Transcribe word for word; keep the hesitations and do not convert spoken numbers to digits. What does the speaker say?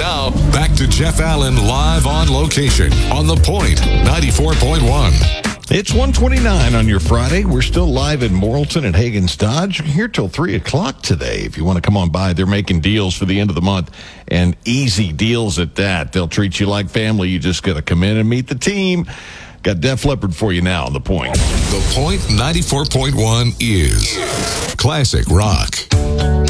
Now, back to Jeff Allen live on location on The Point ninety-four point one. It's one twenty-nine on your Friday. We're still live in Morrilton at Hagen's Dodge. We're here till three o'clock today. If you want to come on by, they're making deals for the end of the month, and easy deals at that. They'll treat you like family. You just got to come in and meet the team. Got Def Leppard for you now on The Point. The Point ninety-four point one is classic rock.